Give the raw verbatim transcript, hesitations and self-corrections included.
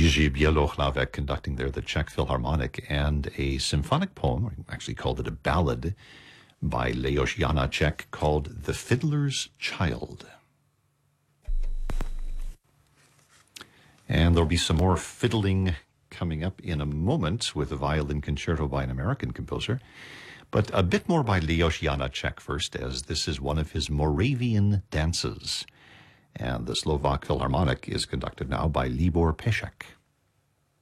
Jiří Bělohlavek conducting there the Czech Philharmonic, and a symphonic poem, we actually called it a ballad, by Leos Janáček called The Fiddler's Child. And there'll be some more fiddling coming up in a moment with a violin concerto by an American composer. But a bit more by Leos Janáček first, as this is one of his Moravian dances. And the Slovak Philharmonic is conducted now by Libor Pešek.